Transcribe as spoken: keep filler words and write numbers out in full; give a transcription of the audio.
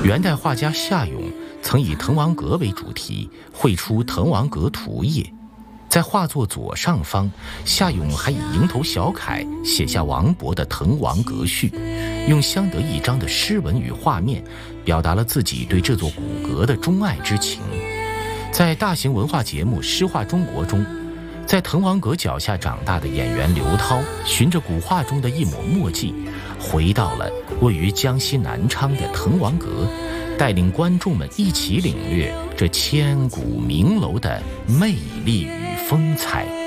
元代画家夏永曾以滕王阁为主题绘出滕王阁图页，在画作左上方，夏永还以蝇头小楷写下王勃的《滕王阁序》，用相得益彰的诗文与画面，表达了自己对这座古阁的钟爱之情。在大型文化节目《诗画中国》中，在滕王阁脚下长大的演员刘涛，循着古画中的一抹墨迹，回到了位于江西南昌的滕王阁，带领观众们一起领略这千古名楼的魅力与风采。